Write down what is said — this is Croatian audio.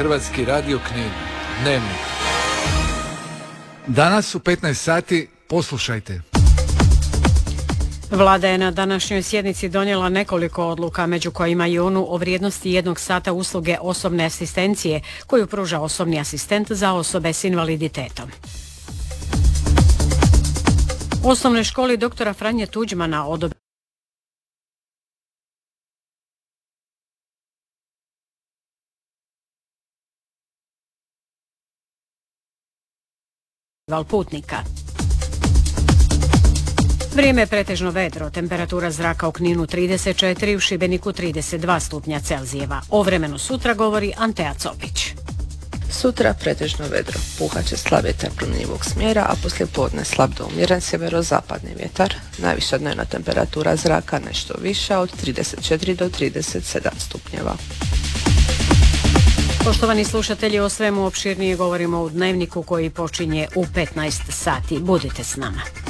Hrvatski radio Knin. Dnevnik. Danas u 15 sati poslušajte. Vlada je na današnjoj sjednici donijela nekoliko odluka, među kojima i onu o vrijednosti 1 sata usluge osobne asistencije koju pruža osobni asistent za osobe s invaliditetom. U osnovnoj školi doktora Franje Tuđmana putnika. Vrijeme je pretežno vedro, temperatura zraka u Kninu 34, u Šibeniku 32 stupnja Celzijeva. O vremenu sutra govori Antea Copić. Sutra pretežno vedro, puhat će slab vjetar promjenjivog smjera, a poslije podne slab do umjeren sjeverozapadni vjetar. Najviša dnevna temperatura zraka nešto viša od 34 do 37 stupnjeva. Poštovani slušatelji, o svemu opširnije govorimo u Dnevniku koji počinje u 15 sati. Budite s nama.